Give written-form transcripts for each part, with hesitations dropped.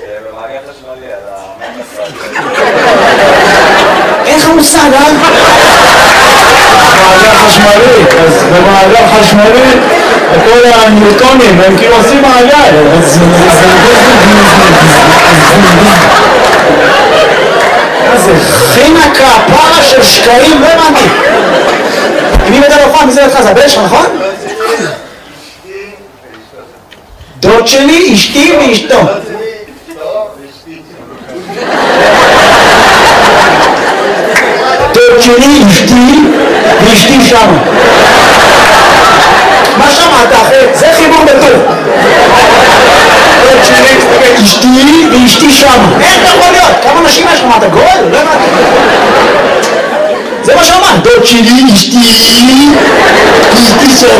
במעגל חשמלי, על המתח. אין לך מושג, מעגל חשמלי, אז במעגל חשמלי כל הניוטונים הם כאילו עושים מעגל, זה חינקה, פרה של שקעים, לא הבנתי. אם אתה לא פעם, מי זה לך? זה הבן שלך, נכון? דוד שלי, אשתי ואשתו. דוד שלי, אשתי ואשתי שם. מה שמעת אחי? זה חיבור בטוב. דוד שלי, אשתי ואשתי שם. איך זה יכול להיות? כמה נשים יש לך? מה אתה גול? לא הבנתי. זה מה שאמרת. דוד שלי, אשתי שם.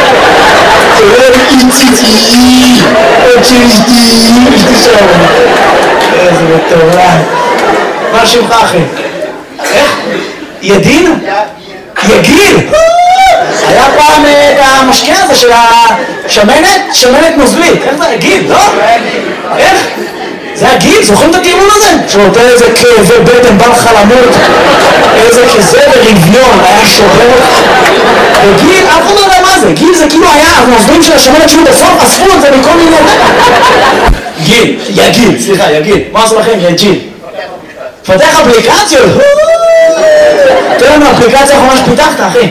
איציצי, דוד שלי, אשתי שם. איזה מטורף. מה שמך אחי? איך? ידין? יגיל? היה פעם את המשקיע הזה של השמנת? שמנת נוזלית. איך זה? יגיל, לא? איך? זה הגיל? זוכרים את הטיעון הזה? שנותן איזה כאבי בטן, בא לך למות, איזה כזה ברביון, היה שובר. וגיל, אף אחד לא יודע מה זה. גיל זה כאילו היה הנוזלים של השמנת שהוא בסוף אספו את זה מכל מיני... גיל, יגיל, סליחה, יגיל. מה עשו לכם? יגיל. פתח אפליקציות? תראה לנו אפליקציה האחרונה שפיתחת, אחי.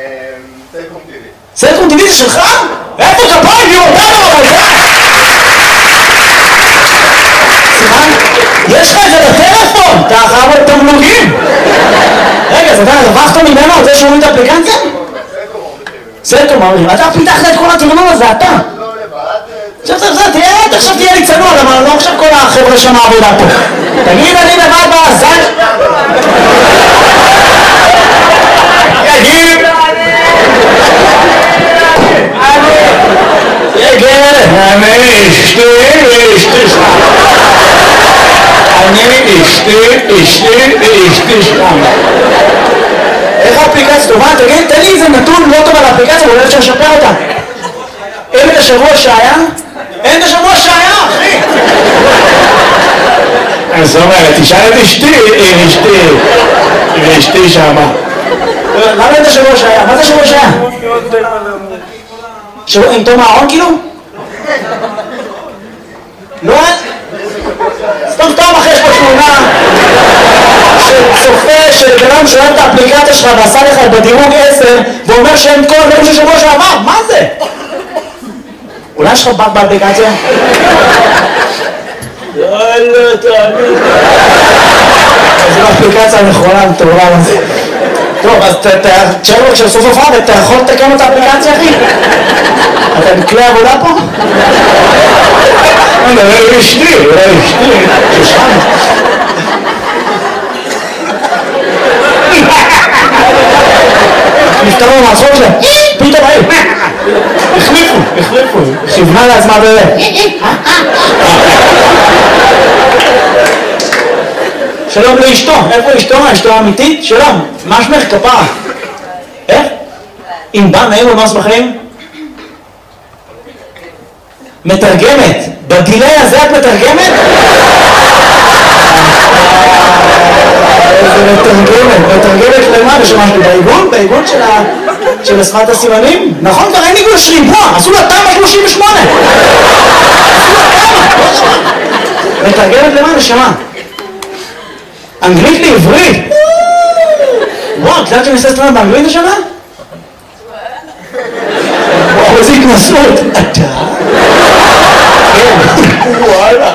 סלקום טיווי זה שלך? איפה כפיים? יהיו אותנו אבל זה? סליחה? יש לך את זה בטלפון? אתה חייב את תמלוגים. רגע, אז אתה רווחת ממנו על זה שהוא את האפליקציה? סלקום אומרים, אתה פיתחת את כל התמלוג הזה, אתה. עכשיו תהיה לי צנוע, אבל לא עכשיו כל החבר'ה שם העבודה פה. תגיד, אני לבד בעזן? יגיד! יגיד! אני אשתי שם. איך האפליקציה טובה? תגיד, תן לי איזה נתון לא טוב על האפליקציה, ואולי אפשר לשפר אותה. אין את השבוע שהיה? אין את השבוע שהיה, אחי! אז זאת אומרת, תשאל את אשתי שמה. למה אין את השבוע שהיה? מה זה השבוע שהיה? שבוע עם תום הארון כאילו? לא? סתם אחרי יש פה תמונה של צופה של בנם שואל את האפליקציה שלך ועשה לך בדירוג 10 ואומר שאין כל הדברים של שבוע שעבר, מה זה? אולי יש לך בק באפליקציה? לא, תאמין. זו האפליקציה הנכונה, מטורף הזה. טוב, אז תשאר לו כשסוף הופעה, אתה יכול לתקן את האפליקציה, אחי? אתה בכלי עבודה פה? אולי אשתי. ששם. נפתרו מהצחוק שלהם. פתאום היי. החליפו. כיוונה לעצמה בזה. שלום לאשתו. איפה אשתו? אשתו האמיתית? שלום. מה שמך? כפרה. איך? אם בא נעים ומה שמחים? מתרגמת. בגילי הזה את מתרגמת? איזה מתרגמת למה? ושמשהו בעיגון? בעיגון של שפת הסימנים? נכון, כבר אין עיגון שריבוע, עשו לה תמ"א 38. מתרגמת למה? נשמה. אנגלית לעברית. וואו, את יודעת שאני עושה סטרנד באנגלית השנה? וואו, איזה התנסות. אתה? וואלה.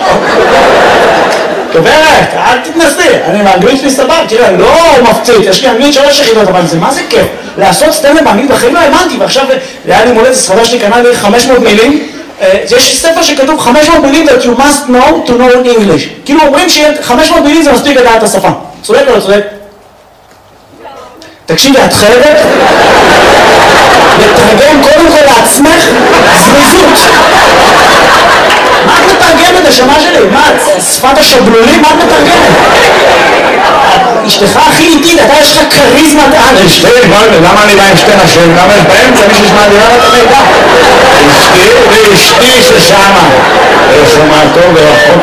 גברת, אל תתנסי, אני באנגלית שלי סבבה, תראה, לא מפציץ, יש לי אנגלית 3 יחידות, אבל זה מה זה כיף? לעשות סטנדאפ באנגלית בחיים לא האמנתי, ועכשיו היה לי מולדת, ספרה שלי קנה לי 500 מילים, יש ספר שכתוב 500 מילים that you must know to know English, כאילו אומרים ש500 מילים זה מספיק לדעת את השפה, צודק או לא צודק? תקשיבי, את חייבת לתרגם קודם כל לעצמך זריזות. מה את מתרגמת השמה שלי? מה, שפת השבלולים? מה את מתרגמת? אשתך הכי איטית, אתה יש לך קריזמת על. אשתי, למה אני בא עם שתי נשים? למה יש באמצע מישהו שמעדירה את המידע? אשתי ואשתי ששמה. שומע טוב ורחוק